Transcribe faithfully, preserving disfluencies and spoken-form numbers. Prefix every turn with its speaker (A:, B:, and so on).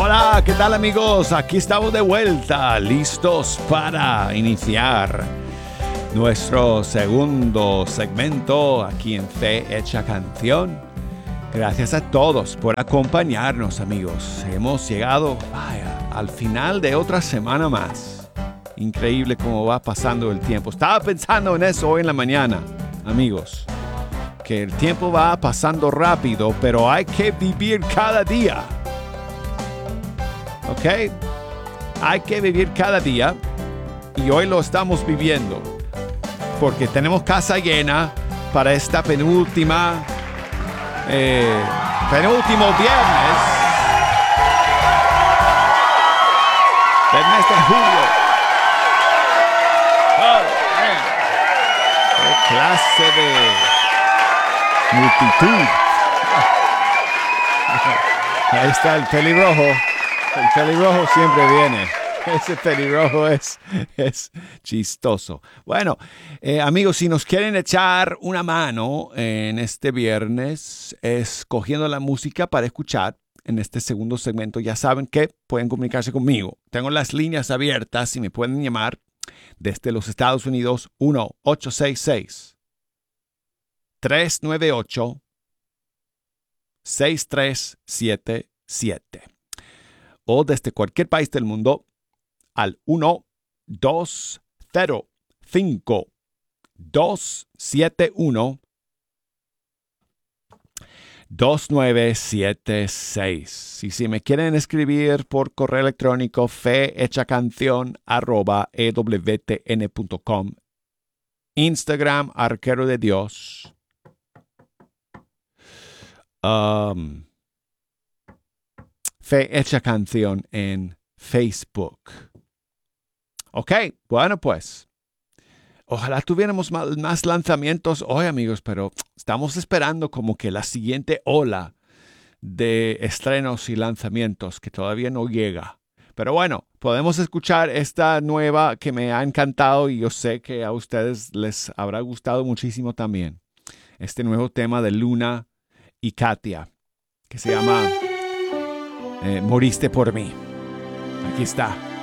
A: Hola, ¿qué tal amigos? Aquí estamos de vuelta, listos para iniciar nuestro segundo segmento aquí en Fe Hecha Canción. Gracias a todos por acompañarnos, amigos. Hemos llegado, vaya, al final de otra semana más. Increíble cómo va pasando el tiempo. Estaba pensando en eso hoy en la mañana, amigos. Que el tiempo va pasando rápido, pero hay que vivir cada día. ¿Ok? Hay que vivir cada día y hoy lo estamos viviendo porque tenemos casa llena para esta penúltima, eh, penúltimo viernes del mes de julio. Oh, man. ¡Qué clase de multitud! Ahí está el pelirrojo. El pelirrojo siempre viene. Ese pelirrojo es, es chistoso. Bueno, eh, amigos, si nos quieren echar una mano en este viernes, escogiendo la música para escuchar en este segundo segmento, ya saben que pueden comunicarse conmigo. Tengo las líneas abiertas y me pueden llamar desde los Estados Unidos uno ocho seis seis, tres nueve ocho, seis tres siete siete. O desde cualquier país del mundo al uno dos cero cinco, dos siete uno, dos nueve siete seis. Y si me quieren escribir por correo electrónico, fehechacanción arroba e w t n punto com. Instagram, Arquero de Dios. Um, Fe Hecha Canción en Facebook. Ok, bueno pues. Ojalá tuviéramos más, más lanzamientos hoy, amigos, pero estamos esperando como que la siguiente ola de estrenos y lanzamientos que todavía no llega. Pero bueno, podemos escuchar esta nueva que me ha encantado y yo sé que a ustedes les habrá gustado muchísimo también. Este nuevo tema de Luna y Katia, que se llama... Eh, moriste por mí. Aquí está.